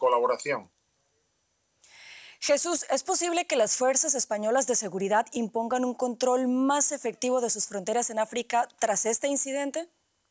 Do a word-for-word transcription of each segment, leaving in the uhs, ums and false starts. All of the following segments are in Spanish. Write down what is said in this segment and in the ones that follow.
colaboración. Jesús, ¿es posible que las fuerzas españolas de seguridad impongan un control más efectivo de sus fronteras en África tras este incidente?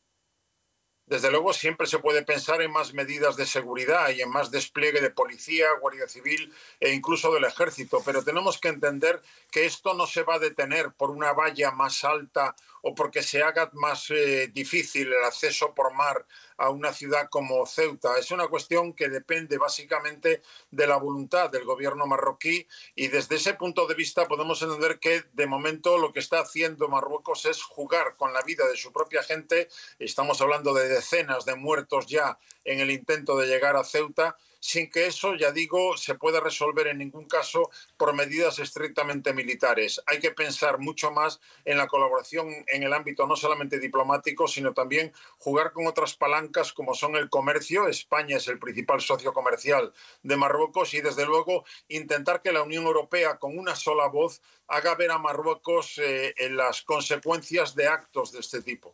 Desde luego siempre se puede pensar en más medidas de seguridad y en más despliegue de policía, guardia civil e incluso del ejército, pero tenemos que entender que esto no se va a detener por una valla más alta o porque se haga más eh, difícil el acceso por mar a una ciudad como Ceuta. Es una cuestión que depende básicamente de la voluntad del gobierno marroquí y desde ese punto de vista podemos entender que de momento lo que está haciendo Marruecos es jugar con la vida de su propia gente. Estamos hablando de decenas de muertos ya en el intento de llegar a Ceuta, sin que eso, ya digo, se pueda resolver en ningún caso por medidas estrictamente militares. Hay que pensar mucho más en la colaboración en el ámbito no solamente diplomático, sino también jugar con otras palancas como son el comercio. España es el principal socio comercial de Marruecos y, desde luego, intentar que la Unión Europea, con una sola voz, haga ver a Marruecos eh, en las consecuencias de actos de este tipo.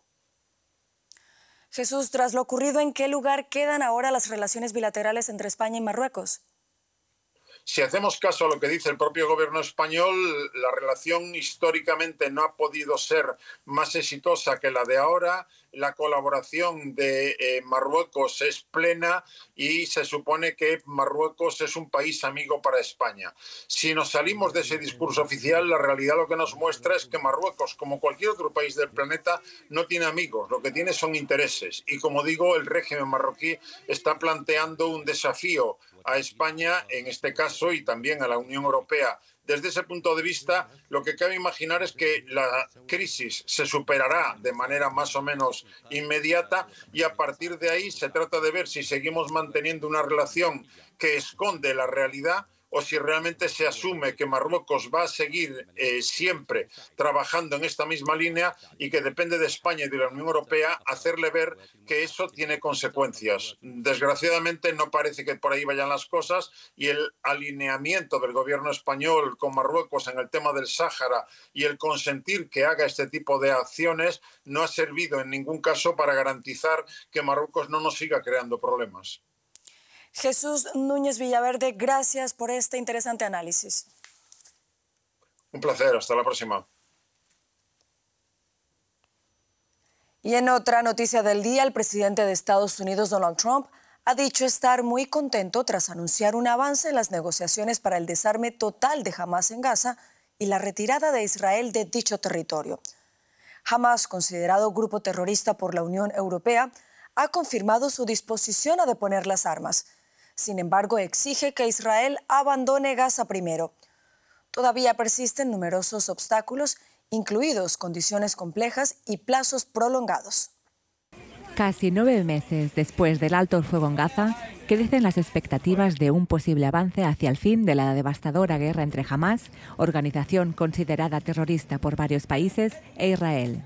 Jesús, tras lo ocurrido, ¿en qué lugar quedan ahora las relaciones bilaterales entre España y Marruecos? Si hacemos caso a lo que dice el propio gobierno español, la relación históricamente no ha podido ser más exitosa que la de ahora. La colaboración de eh, Marruecos es plena y se supone que Marruecos es un país amigo para España. Si nos salimos de ese discurso oficial, la realidad lo que nos muestra es que Marruecos, como cualquier otro país del planeta, no tiene amigos, lo que tiene son intereses. Y como digo, el régimen marroquí está planteando un desafío a España, en este caso, y también a la Unión Europea. Desde ese punto de vista, lo que cabe imaginar es que la crisis se superará de manera más o menos inmediata y a partir de ahí se trata de ver si seguimos manteniendo una relación que esconde la realidad o si realmente se asume que Marruecos va a seguir eh, siempre trabajando en esta misma línea y que depende de España y de la Unión Europea hacerle ver que eso tiene consecuencias. Desgraciadamente no parece que por ahí vayan las cosas y el alineamiento del gobierno español con Marruecos en el tema del Sáhara y el consentir que haga este tipo de acciones no ha servido en ningún caso para garantizar que Marruecos no nos siga creando problemas. Jesús Núñez Villaverde, gracias por este interesante análisis. Un placer, hasta la próxima. Y en otra noticia del día, el presidente de Estados Unidos, Donald Trump, ha dicho estar muy contento tras anunciar un avance en las negociaciones para el desarme total de Hamás en Gaza y la retirada de Israel de dicho territorio. Hamás, considerado grupo terrorista por la Unión Europea, ha confirmado su disposición a deponer las armas. Sin embargo, exige que Israel abandone Gaza primero. Todavía persisten numerosos obstáculos, incluidos condiciones complejas y plazos prolongados. Casi nueve meses después del alto el fuego en Gaza, crecen las expectativas de un posible avance hacia el fin de la devastadora guerra entre Hamás, organización considerada terrorista por varios países, e Israel.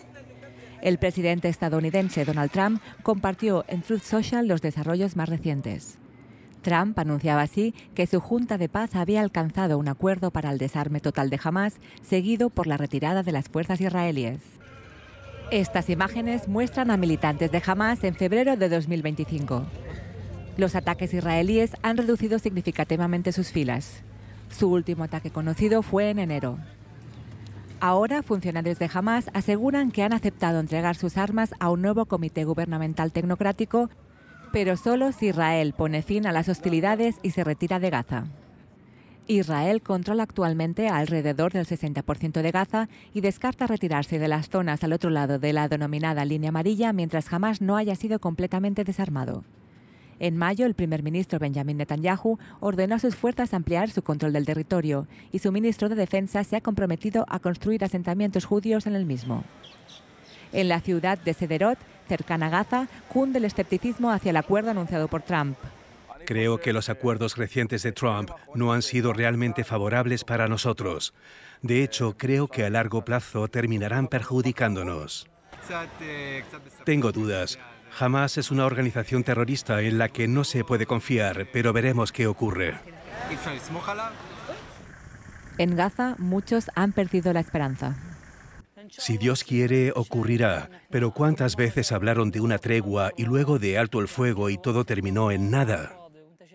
El presidente estadounidense Donald Trump compartió en Truth Social los desarrollos más recientes. Trump anunciaba así que su Junta de Paz había alcanzado un acuerdo para el desarme total de Hamás, seguido por la retirada de las fuerzas israelíes. Estas imágenes muestran a militantes de Hamás en febrero de dos mil veinticinco. Los ataques israelíes han reducido significativamente sus filas. Su último ataque conocido fue en enero. Ahora, funcionarios de Hamás aseguran que han aceptado entregar sus armas a un nuevo comité gubernamental tecnocrático, pero solo si Israel pone fin a las hostilidades y se retira de Gaza. Israel controla actualmente alrededor del sesenta por ciento de Gaza y descarta retirarse de las zonas al otro lado de la denominada línea amarilla mientras Hamás no haya sido completamente desarmado. En mayo, el primer ministro Benjamin Netanyahu ordenó a sus fuerzas ampliar su control del territorio y su ministro de Defensa se ha comprometido a construir asentamientos judíos en el mismo. En la ciudad de Sderot, cercana a Gaza, cunde el escepticismo hacia el acuerdo anunciado por Trump. Creo que los acuerdos recientes de Trump no han sido realmente favorables para nosotros. De hecho, creo que a largo plazo terminarán perjudicándonos. Tengo dudas. Hamás es una organización terrorista en la que no se puede confiar, pero veremos qué ocurre. En Gaza, muchos han perdido la esperanza. Si Dios quiere, ocurrirá. Pero ¿cuántas veces hablaron de una tregua y luego de alto el fuego y todo terminó en nada?